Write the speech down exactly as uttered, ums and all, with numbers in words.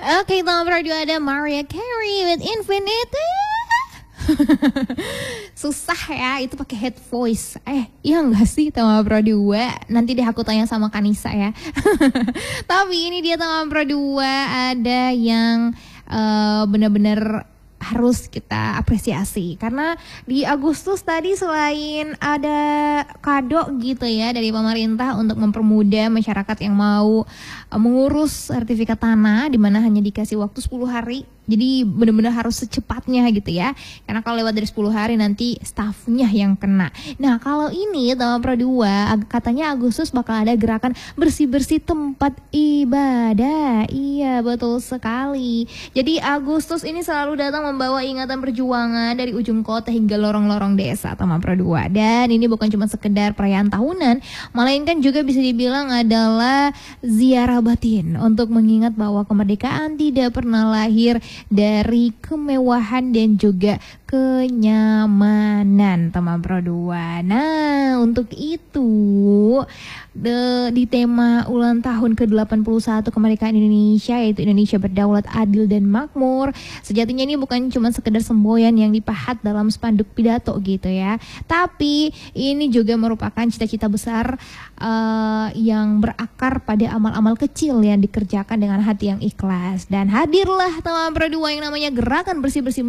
Oke, nomor dua ada Mariah Carey with Infinity. Susah ya, itu pakai head voice. Eh, iya enggak sih Tama Pro dua? Nanti deh aku tanya sama Kanisa ya. Tapi ini dia Tama Pro dua, ada yang uh, benar-benar harus kita apresiasi karena di Agustus tadi selain ada kado gitu ya dari pemerintah untuk mempermudah masyarakat yang mau uh, mengurus sertifikat tanah, di mana hanya dikasih waktu sepuluh hari. Jadi benar-benar harus secepatnya gitu ya. Karena kalau lewat dari sepuluh hari nanti stafnya yang kena. Nah, kalau ini Tama Pro dua katanya Agustus bakal ada gerakan bersih-bersih tempat ibadah. Iya, betul sekali. Jadi Agustus ini selalu datang membawa ingatan perjuangan dari ujung kota hingga lorong-lorong desa Tama Pro dua. Dan ini bukan cuma sekedar perayaan tahunan, melainkan juga bisa dibilang adalah ziarah batin untuk mengingat bahwa kemerdekaan tidak pernah lahir dari kemewahan dan juga kenyamanan Tama Pro dua. Nah, untuk itu de, di tema ulang tahun ke delapan puluh satu kemerdekaan Indonesia, yaitu Indonesia berdaulat, adil dan makmur, sejatinya ini bukan cuma sekedar semboyan yang dipahat dalam spanduk pidato gitu ya, tapi ini juga merupakan cita-cita besar uh, yang berakar pada amal-amal kecil yang dikerjakan dengan hati yang ikhlas. Dan hadirlah Tama Pro dua yang namanya gerakan bersih-bersih